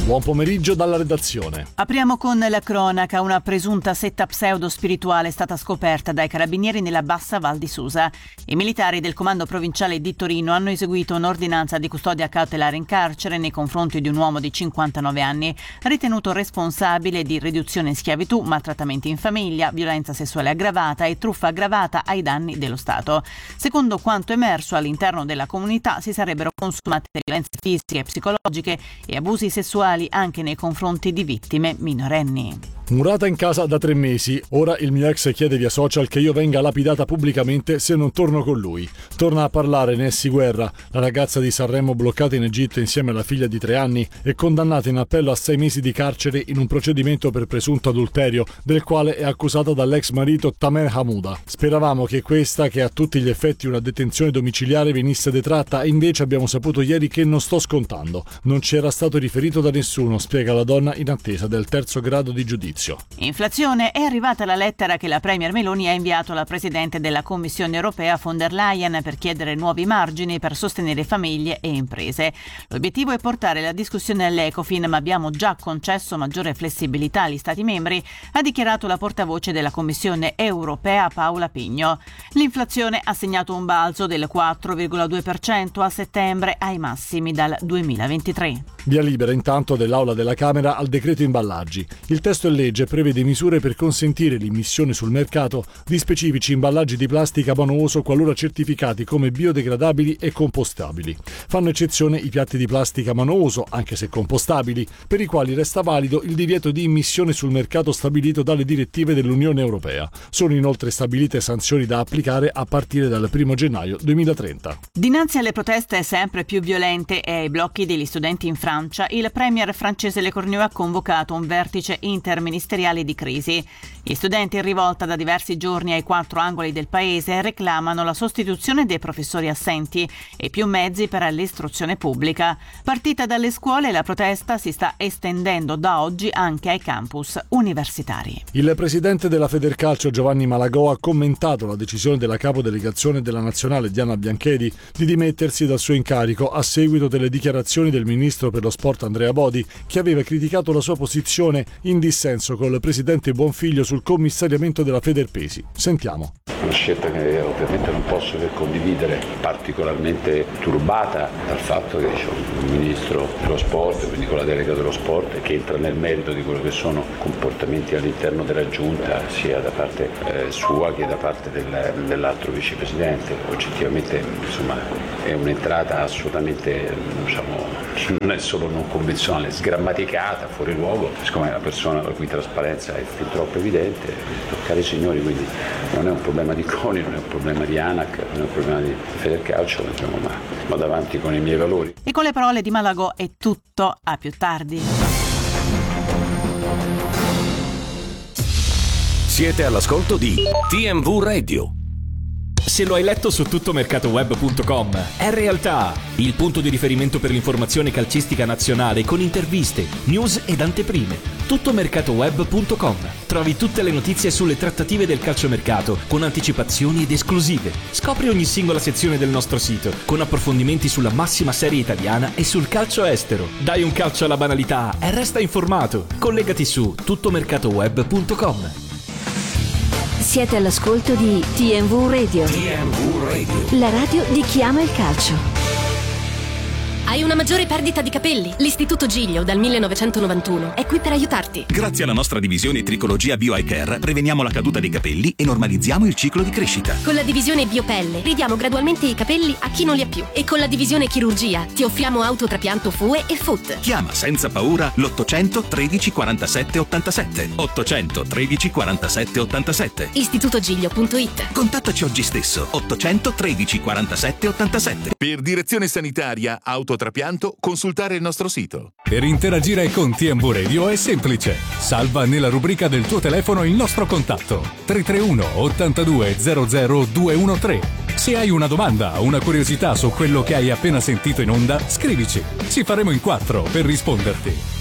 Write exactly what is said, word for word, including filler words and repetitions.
Buon pomeriggio dalla redazione. Apriamo con la cronaca. Una presunta setta pseudo-spirituale è stata scoperta dai carabinieri nella bassa Val di Susa. I militari del comando provinciale di Torino hanno eseguito un'ordinanza di custodia cautelare in carcere nei confronti di un uomo di cinquantanove anni, ritenuto responsabile di riduzione in schiavitù, maltrattamenti in famiglia, violenza sessuale aggravata e truffa aggravata ai danni dello Stato. Secondo quanto emerso, all'interno della comunità si sarebbero consumate violenze fisiche e psicologiche e abusi sessuali anche nei confronti di vittime minorenni. Murata in casa da tre mesi, ora il mio ex chiede via social che io venga lapidata pubblicamente se non torno con lui. Torna a parlare Nessi Guerra, la ragazza di Sanremo bloccata in Egitto insieme alla figlia di tre anni e condannata in appello a sei mesi di carcere in un procedimento per presunto adulterio, del quale è accusata dall'ex marito Tamer Hamouda. Speravamo che questa, che ha a tutti gli effetti una detenzione domiciliare, venisse detratta e invece abbiamo saputo ieri che non sto scontando. Non ci era stato riferito da nessuno, spiega la donna in attesa del terzo grado di giudizio. Inflazione. È arrivata la lettera che la Premier Meloni ha inviato alla Presidente della Commissione Europea von der Leyen per chiedere nuovi margini per sostenere famiglie e imprese. L'obiettivo è portare la discussione all'Ecofin, ma abbiamo già concesso maggiore flessibilità agli Stati membri, ha dichiarato la portavoce della Commissione Europea Paola Pigno. L'inflazione ha segnato un balzo del quattro virgola due per cento a settembre, ai massimi dal duemilaventitré. Via libera intanto dell'Aula della Camera al decreto imballaggi. Il testo in legge prevede misure per consentire l'immissione sul mercato di specifici imballaggi di plastica monouso qualora certificati come biodegradabili e compostabili. Fanno eccezione i piatti di plastica monouso, anche se compostabili, per i quali resta valido il divieto di immissione sul mercato stabilito dalle direttive dell'Unione Europea. Sono inoltre stabilite sanzioni da applicare a partire dal primo gennaio duemilatrenta. Dinanzi alle proteste sempre più violente e ai blocchi degli studenti in Francia, il premier francese Le Cornu ha convocato un vertice interministeriale di crisi. Gli studenti in rivolta da diversi giorni ai quattro angoli del paese reclamano la sostituzione dei professori assenti e più mezzi per l'istruzione pubblica. Partita dalle scuole, la protesta si sta estendendo da oggi anche ai campus universitari. Il presidente della Federcalcio Giovanni Malagò ha commentato la decisione della capodelegazione della nazionale Diana Bianchedi di dimettersi dal suo incarico a seguito delle dichiarazioni del ministro per lo sport Andrea Bodi, che aveva criticato la sua posizione in dissenso con il presidente Bonfiglio sul commissariamento della Federpesi. Sentiamo. Una scelta che ovviamente non posso che condividere, particolarmente turbata dal fatto che c'è un ministro dello sport, quindi con la delega dello sport, che entra nel merito di quello che sono comportamenti all'interno della giunta, sia da parte eh, sua che da parte del, dell'altro vicepresidente. Oggettivamente, insomma, è un'entrata assolutamente, diciamo, non è solo non convenzionale, sgrammaticata, fuori luogo. Siccome è una persona la cui trasparenza è fin troppo evidente, cari signori, quindi non è un problema di CONI, non è un problema di ANAC, non è un problema di Federcalcio, diciamo, ma vado avanti con i miei valori. E con le parole di Malagò è tutto, a più tardi. Siete all'ascolto di T M V Radio. Se lo hai letto su tuttomercatoweb punto com, è realtà, il punto di riferimento per l'informazione calcistica nazionale con interviste, news ed anteprime. tuttomercatoweb punto com. Trovi tutte le notizie sulle trattative del calciomercato con anticipazioni ed esclusive. Scopri ogni singola sezione del nostro sito con approfondimenti sulla massima serie italiana e sul calcio estero. Dai un calcio alla banalità e resta informato. Collegati su tuttomercatoweb punto com. Siete all'ascolto di T M V Radio. T M V Radio. La radio di chi ama il calcio. Hai una maggiore perdita di capelli? L'Istituto Giglio dal millenovecentonovantuno è qui per aiutarti. Grazie alla nostra divisione Tricologia Bio Eye Care preveniamo la caduta dei capelli e normalizziamo il ciclo di crescita. Con la divisione Biopelle ridiamo gradualmente i capelli a chi non li ha più. E con la divisione Chirurgia ti offriamo autotrapianto F U E e F U T. Chiama senza paura l'ottocento tredici quarantasette ottantasette. ottocento tredici quarantasette ottantasette. istitutogiglio punto it. Contattaci oggi stesso. ottocento tredici quarantasette ottantasette. Per direzione sanitaria autotrapianto consultare il nostro sito. Per interagire con T M V Radio è semplice. Salva nella rubrica del tuo telefono il nostro contatto tre tre uno ottantadue zero zero due uno tre. Se hai una domanda o una curiosità su quello che hai appena sentito in onda, scrivici. Ci faremo in quattro per risponderti.